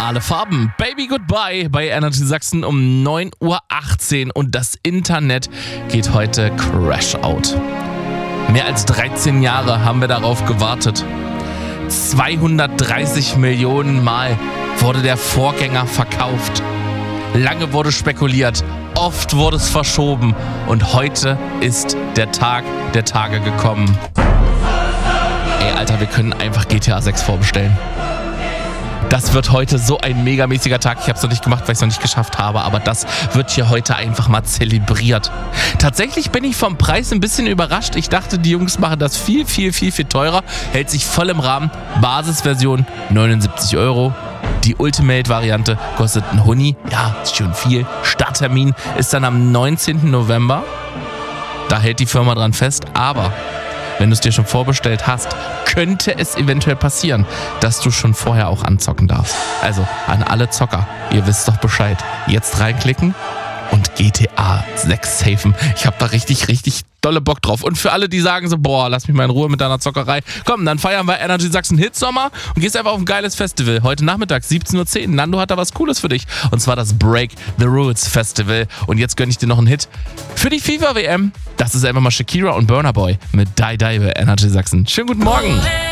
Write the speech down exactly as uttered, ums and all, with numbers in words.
Alle Farben, Baby Goodbye bei Energy Sachsen um neun Uhr achtzehn und das Internet geht heute Crash out. Mehr als dreizehn Jahre haben wir darauf gewartet. zweihundertdreißig Millionen Mal wurde der Vorgänger verkauft. Lange wurde spekuliert, oft wurde es verschoben und heute ist der Tag der Tage gekommen. Ey, Alter, wir können einfach G T A sechs vorbestellen. Das wird heute so ein megamäßiger Tag. Ich habe es noch nicht gemacht, weil ich es noch nicht geschafft habe, aber das wird hier heute einfach mal zelebriert. Tatsächlich bin ich vom Preis ein bisschen überrascht. Ich dachte, die Jungs machen das viel, viel, viel, viel teurer. Hält sich voll im Rahmen. Basisversion neunundsiebzig Euro. Die Ultimate-Variante kostet ein Huni. Ja, ist schon viel. Starttermin ist dann am neunzehnten November. Da hält die Firma dran fest. Aber wenn du es dir schon vorbestellt hast, könnte es eventuell passieren, dass du schon vorher auch anzocken darfst. Also an alle Zocker, ihr wisst doch Bescheid. Jetzt reinklicken und G T A sechs safen. Ich habe da richtig, richtig dolle Bock drauf. Und für alle, die sagen so, boah, lass mich mal in Ruhe mit deiner Zockerei. Komm, dann feiern wir Energy Sachsen Hitsommer und gehst einfach auf ein geiles Festival. Heute Nachmittag, siebzehn Uhr zehn. Nando hat da was Cooles für dich. Und zwar das Break the Rules Festival. Und jetzt gönne ich dir noch einen Hit für die FIFA W M. Das ist einfach mal Shakira und Burna Boy mit Die Die bei Energy Sachsen. Schönen guten Morgen.